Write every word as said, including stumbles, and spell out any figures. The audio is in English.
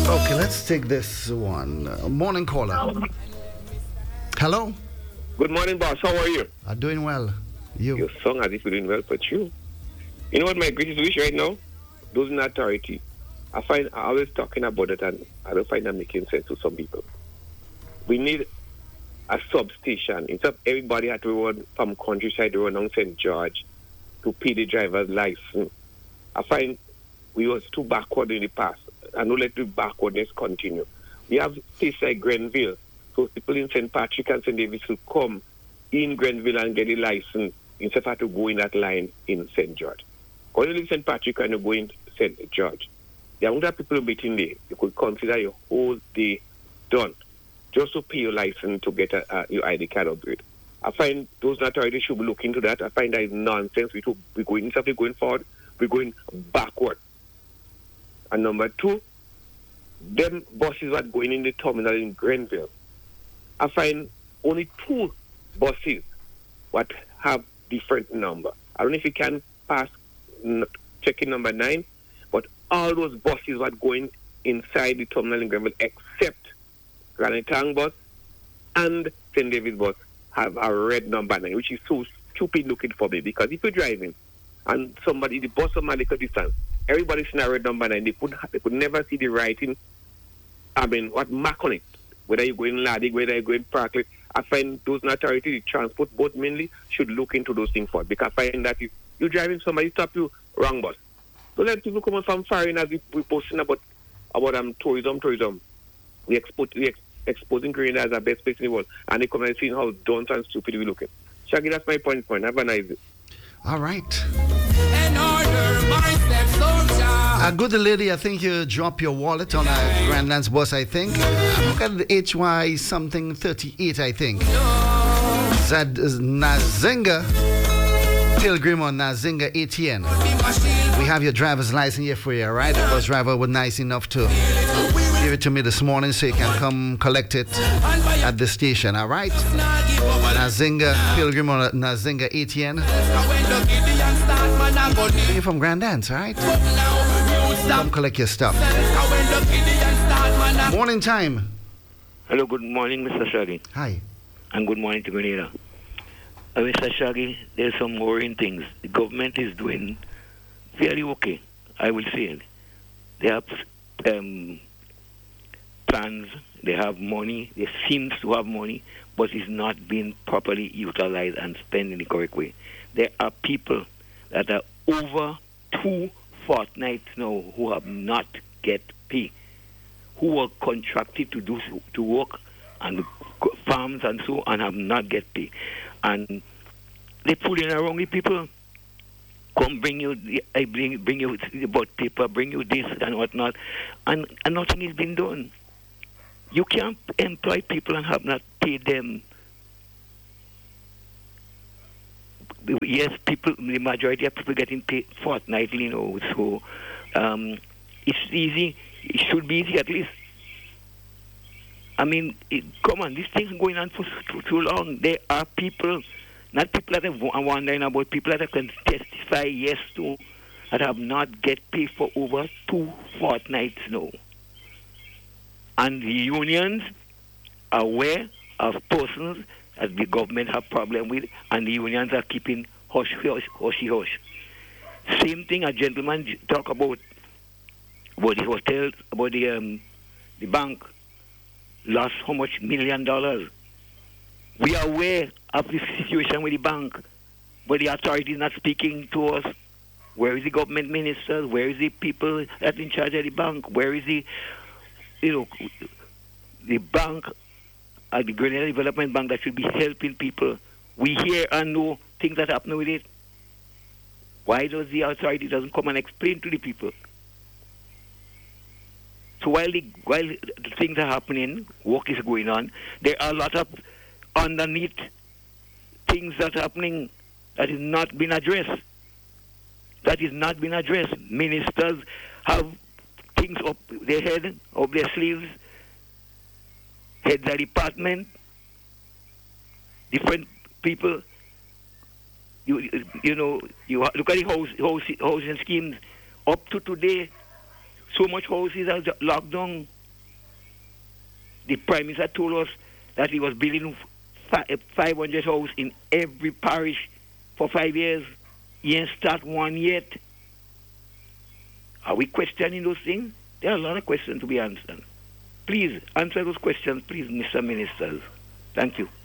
Okay, let's take this one. Uh, morning caller. Hello? Good morning, boss. How are you? I'm doing well. You? Your song as if you're doing well, but you. You know what my greatest wish right now? Those in authority. I find I always talking about it and I don't find that making sense to some people. We need a substation. Instead of everybody had to run from countryside to run on Saint George to pay the driver's license. I find we was too backward in the past. I know let the backwardness continue. We have places like Grenville. So people in Saint Patrick and Saint Davis will come in Grenville and get a license instead of have to go in that line in Saint George. When you live in Saint Patrick and you go in Saint George, the amount of people meeting there, you could consider your whole day done just to pay your license to get a, a, your I D card upgrade. I find those authorities should be looking into that. I find that is nonsense. We we're going instead of going forward, we're going backward. And number two, them buses are going in the terminal in Grenville. I find only two buses what have different number. I don't know if you can pass n- checking number nine, but all those buses were going inside the terminal in Grenville except Granite Tang bus and Saint David bus have a red number nine, which is so stupid looking for me because if you're driving and somebody, the bus of medical distance, everybody's in a red number nine, they could, they could never see the writing, I mean, what mark on it, whether you're going Ladig, whether you're going Parkley. I find those authorities, the transport both mainly, should look into those things for it because I find that if you're driving, somebody stop you, wrong bus. So let people come from foreign as we, we posting about, about um, tourism, tourism. We export, we ex- exposing Grenada as the best place in the world, and they come and see how dumb and stupid we're looking. Shaggy, that's my point, point. Have a nice day. All right. A good lady, I think you drop your wallet on a Grandlands bus, I think. Look at the H Y something thirty-eight, I think. Zad Nazinga. Pilgrim on Nazinga A T N. We have your driver's license here for you, all right? The bus driver was nice enough to give it to me this morning so you can come collect it at the station, all right? Nazinga, Pilgrim on Nazinga A T N. You're from Grand Dance, all right? Come collect your stuff. Morning time. Hello, good morning, Mister Shaggy. Hi. And good morning to Grenada. Uh, Mister Shaggy, there's some worrying things. The government is doing fairly okay, I will say it. They have um, plans, they have money, they seem to have money, but it's not being properly utilized and spent in the correct way. There are people that are over two fortnights now who have not get pay, who are contracted to do to work and farms and so and have not get pay. And they pull in around the people. Come bring you, I bring bring you about paper, bring you this and whatnot, and, and nothing is being done. You can't employ people and have not paid them. Yes, people, the majority of people getting paid fortnightly, you know, so um, it's easy. It should be easy at least. I mean, it, come on, this thing's going on for too, too long. There are people, not people that are wondering about, people that can testify yes to, that have not get paid for over two fortnights now. And the unions are aware of persons that the government have problem with, and the unions are keeping hush, hush, hushy, hush. Same thing a gentleman talk about, about the hotel, about the um, the bank lost how much million dollars. We are aware of the situation with the bank, but the authority is not speaking to us. Where is the government ministers? Where is the people that in charge of the bank? Where is the, you know, the bank, uh, the Grenada Development Bank that should be helping people? We hear and know things that happen with it. Why does the authority doesn't come and explain to the people? So while the, while the things are happening, work is going on, there are a lot of underneath things that are happening that is not being addressed. That is not being addressed. Ministers have things up their head, up their sleeves, heads of department, different people. You you know, you look at the house, house, housing schemes. Up to today, so much houses are locked down. The Prime Minister told us that he was building five hundred houses in every parish for five years. He ain't start one yet. Are we questioning those things? There are a lot of questions to be answered. Please answer those questions, please, Mister Ministers. Thank you.